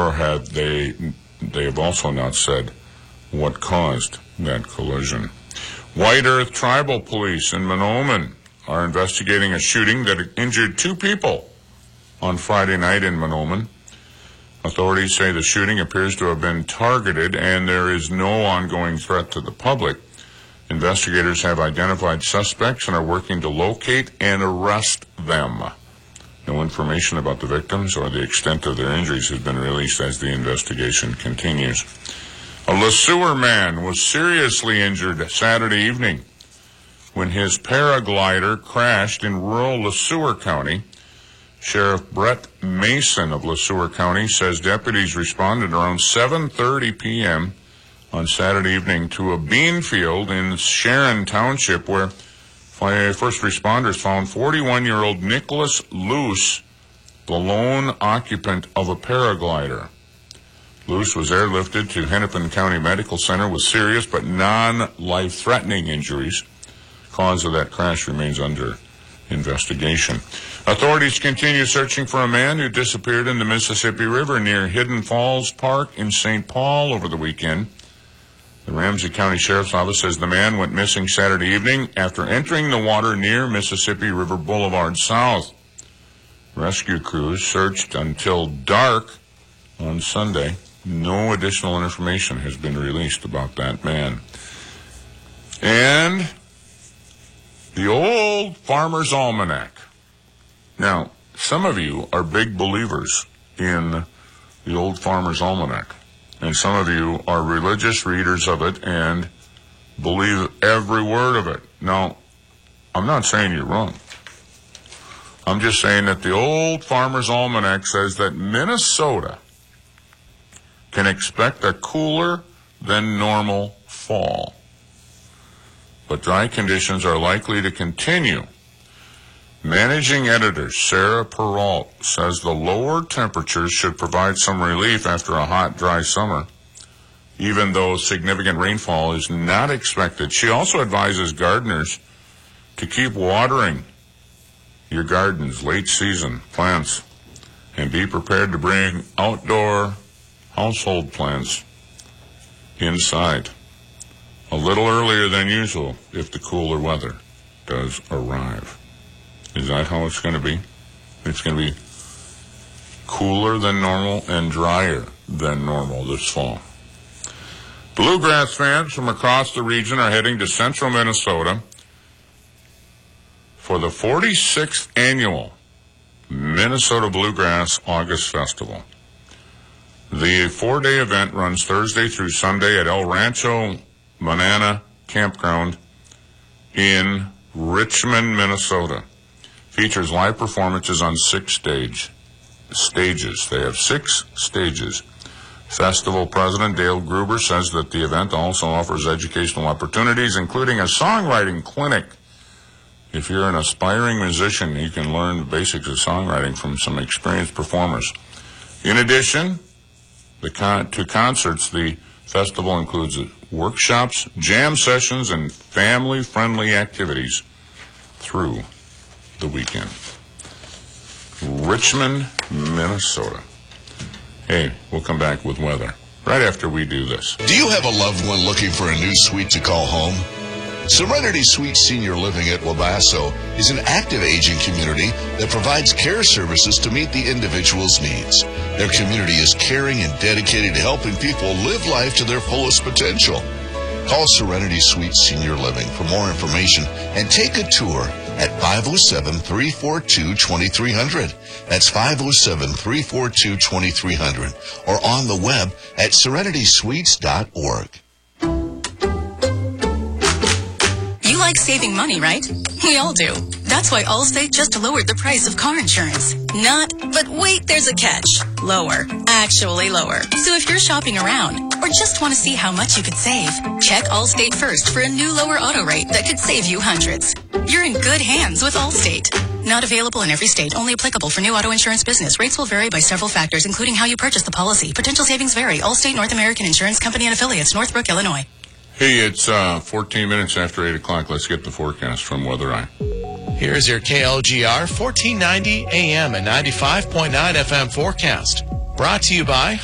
nor have they have also not said what caused that collision. White Earth Tribal Police in Mahnomen are investigating a shooting that injured 2 people on Friday night in Mahnomen. Authorities say the shooting appears to have been targeted and there is no ongoing threat to the public. Investigators have identified suspects and are working to locate and arrest them. No information about the victims or the extent of their injuries has been released as the investigation continues. A Le Sueur man was seriously injured Saturday evening when his paraglider crashed in rural Le Sueur County. Sheriff Brett Mason of Le Sueur County says deputies responded around 7:30 p.m. on Saturday evening to a bean field in Sharon Township where first responders found 41-year-old Nicholas Luce, the lone occupant of a paraglider. Luce was airlifted to Hennepin County Medical Center with serious but non-life-threatening injuries. Cause of that crash remains under investigation. Authorities continue searching for a man who disappeared in the Mississippi River near Hidden Falls Park in St. Paul over the weekend. The Ramsey County Sheriff's Office says the man went missing Saturday evening after entering the water near Mississippi River Boulevard South. Rescue crews searched until dark on Sunday. No additional information has been released about that man. And the Old Farmer's Almanac. Now, some of you are big believers in the Old Farmer's Almanac, and some of you are religious readers of it and believe every word of it. Now, I'm not saying you're wrong. I'm just saying that the Old Farmer's Almanac says that Minnesota can expect a cooler than normal fall, but dry conditions are likely to continue. Managing editor Sarah Perrault says the lower temperatures should provide some relief after a hot, dry summer, even though significant rainfall is not expected. She also advises gardeners to keep watering your garden's late season plants and be prepared to bring outdoor household plants inside a little earlier than usual if the cooler weather does arrive. Is that how it's going to be? It's going to be cooler than normal and drier than normal this fall. Bluegrass fans from across the region are heading to central Minnesota for the 46th annual Minnesota Bluegrass August Festival. The 4-day event runs Thursday through Sunday at El Rancho Manana Campground in Richmond, Minnesota. Features live performances on 6 stages. They have 6 stages. Festival President Dale Gruber says that the event also offers educational opportunities, including a songwriting clinic. If you're an aspiring musician, you can learn the basics of songwriting from some experienced performers. In addition to concerts, the festival includes workshops, jam sessions, and family-friendly activities through the weekend. Richmond, Minnesota. Hey, we'll come back with weather right after we do this. Do you have a loved one looking for a new suite to call home? Serenity Suite Senior Living at Wabasso is an active aging community that provides care services to meet the individual's needs. Their community is caring and dedicated to helping people live life to their fullest potential. Call Serenity Suite Senior Living for more information and take a tour at 507-342-2300. That's 507-342-2300 or on the web at serenitysweets.org. You like saving money, right? We all do. That's why Allstate just lowered the price of car insurance. But wait, there's a catch. Lower. Actually lower. So if you're shopping around or just want to see how much you could save, check Allstate first for a new lower auto rate that could save you hundreds. You're in good hands with Allstate. Not available in every state. Only applicable for new auto insurance business. Rates will vary by several factors, including how you purchase the policy. Potential savings vary. Allstate North American Insurance Company and Affiliates, Northbrook, Illinois. Hey, it's 14 minutes after 8 o'clock. Let's get the forecast from Weather Eye. Here's your KLGR 1490 AM and 95.9 FM forecast. Brought to you by